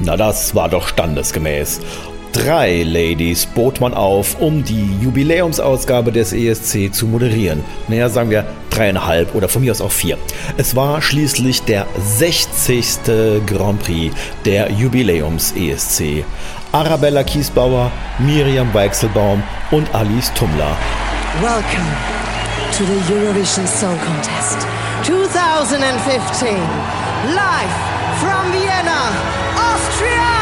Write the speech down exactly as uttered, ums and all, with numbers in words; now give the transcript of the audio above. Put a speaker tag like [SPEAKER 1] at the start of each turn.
[SPEAKER 1] Na, das war doch standesgemäß. Drei Ladies bot man auf, um die Jubiläumsausgabe des E S C zu moderieren. Naja, sagen wir dreieinhalb oder von mir aus auch vier. Es war schließlich der sechzigste Grand Prix der Jubiläums-E S C. Arabella Kiesbauer, Miriam Weichselbaum und Alice Tummler.
[SPEAKER 2] Welcome to the Eurovision Song Contest twenty fifteen. Live from Vienna, Austria!